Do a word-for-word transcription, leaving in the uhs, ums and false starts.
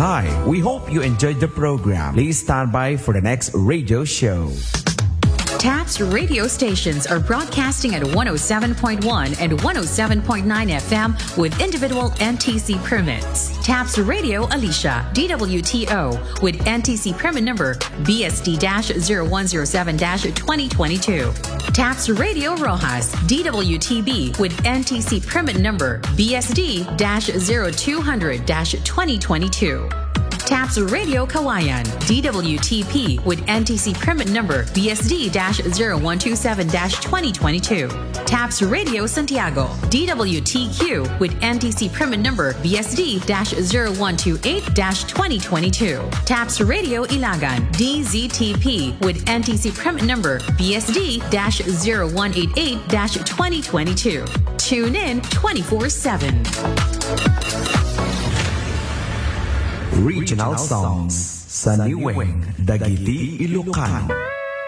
Hi, we hope you enjoyed the program. Please stand by for the next radio show. TAPS radio stations are broadcasting at one oh seven point one and one oh seven point nine F M with individual N T C permits. TAPS Radio Alicia, D W T O, with N T C permit number B S D zero one zero seven twenty twenty-two. TAPS Radio Rojas, D W T B, with N T C permit number B S D zero two hundred twenty twenty-two. TAPS Radio Kawayan, D W T P, with N T C permit number B S D zero one two seven twenty twenty-two. TAPS Radio Santiago, D W T Q, with N T C permit number B S D zero one two eight twenty twenty-two. TAPS Radio Ilagan, D Z T P, with N T C permit number B S D zero one eight eight twenty twenty-two. Tune in twenty-four seven. Regional songs sa Niweng, Dagiti, Ilocano.